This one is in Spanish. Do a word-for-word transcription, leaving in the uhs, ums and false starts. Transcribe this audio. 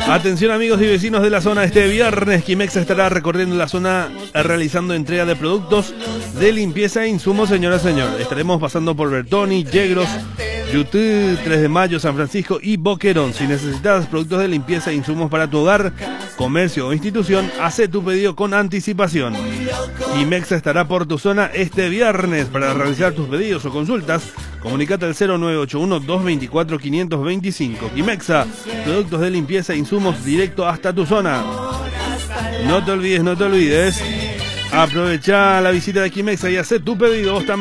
Atención amigos y vecinos de la zona, este viernes Quimexa estará recorriendo la zona realizando entrega de productos de limpieza e insumos, señora, señor. Estaremos pasando por Bertoni, Yegros, Yutú, tres de mayo, San Francisco y Boquerón. Si necesitas productos de limpieza e insumos para tu hogar, comercio o institución, hace tu pedido con anticipación. Quimexa estará por tu zona este viernes. Para realizar tus pedidos o consultas, comunicate al cero nueve ocho uno, dos dos cuatro, cinco dos cinco. Quimexa, productos de limpieza e insumos directo hasta tu zona. No te olvides, no te olvides. Aprovecha la visita de Quimexa y haz tu pedido.